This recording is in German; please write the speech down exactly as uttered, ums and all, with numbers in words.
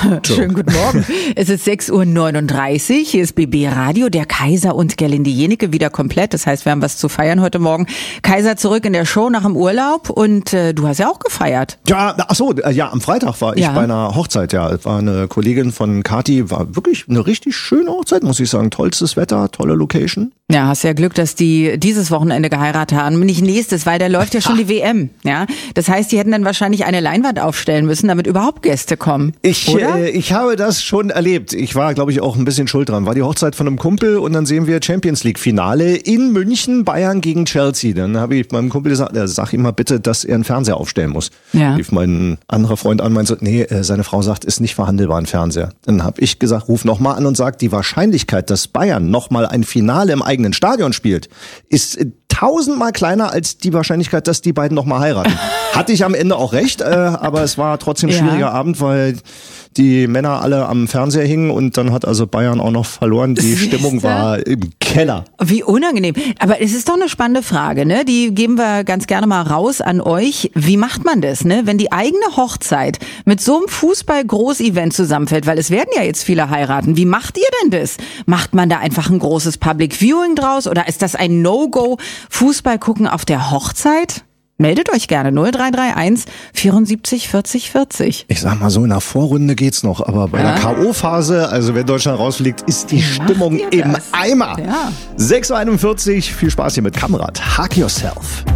Schönen guten Morgen. Es ist sechs Uhr neununddreißig. Hier ist B B Radio. Der Kaiser und Gerlinde Jenecke wieder komplett. Das heißt, wir haben was zu feiern heute Morgen. Kaiser zurück in der Show nach dem Urlaub. Und äh, du hast ja auch gefeiert. Ja, ach so, ja, am Freitag war ich ja. bei einer Hochzeit. Ja, es war eine Kollegin von Kati. War wirklich eine richtig schöne Hochzeit, muss ich sagen. Tollstes Wetter, tolle Location. Ja, hast ja Glück, dass die dieses Wochenende geheiratet haben. Nicht nächstes, weil da läuft ja schon die W M. Ja, das heißt, die hätten dann wahrscheinlich eine Leinwand aufstellen müssen, damit überhaupt Gäste kommen. Ich, äh, ich habe das schon erlebt. Ich war, glaube ich, auch ein bisschen schuld dran. War die Hochzeit von einem Kumpel und dann sehen wir Champions League Finale in München, Bayern gegen Chelsea. Dann habe ich meinem Kumpel gesagt, äh, sag ihm mal bitte, dass er einen Fernseher aufstellen muss. Ja. Rief mein anderer Freund an, meinte so, nee, äh, seine Frau sagt, ist nicht verhandelbar ein Fernseher. Dann habe ich gesagt, ruf nochmal an und sag, die Wahrscheinlichkeit, dass Bayern nochmal ein Finale im eigenen Stadion spielt, ist tausendmal kleiner als die Wahrscheinlichkeit, dass die beiden nochmal heiraten. Hatte ich am Ende auch recht, äh, aber es war trotzdem ein ja. schwieriger Abend, weil die Männer alle am Fernseher hingen und dann hat also Bayern auch noch verloren. Die Siehste? Stimmung war im Keller. Wie unangenehm. Aber es ist doch eine spannende Frage, ne? Die geben wir ganz gerne mal raus an euch. Wie macht man das, ne? Wenn die eigene Hochzeit mit so einem Fußball-Groß-Event zusammenfällt, weil es werden ja jetzt viele heiraten. Wie macht ihr denn das? Macht man da einfach ein großes Public Viewing draus oder ist das ein No-Go? Fußball gucken auf der Hochzeit? Meldet euch gerne null drei drei eins vierundsiebzig vierzig vierzig. Ich sag mal so, in der Vorrunde geht's noch, aber bei ja. der K O-Phase, also wenn Deutschland rausfliegt, ist die Stimmung im Eimer. Ja. sechs Uhr einundvierzig, viel Spaß hier mit Kamrat. Hug yourself.